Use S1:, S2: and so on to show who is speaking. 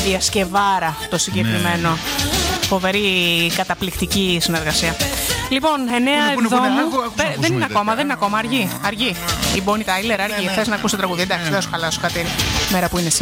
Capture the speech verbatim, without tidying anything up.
S1: η Ασκευάρα το συγκεκριμένο. Ναι. Φοβερή, καταπληκτική συνεργασία. Λοιπόν, εννέα εβδόμου. Δεν είναι ακόμα, δεν είναι ακόμα. Αργεί. Αργεί. Η Bonnie Tyler αργεί. Θες να ακούσει το τραγούδι? Εντάξει, δεν σου χαλάσω, Χατήρη. Μέρα που είναι σήμερα.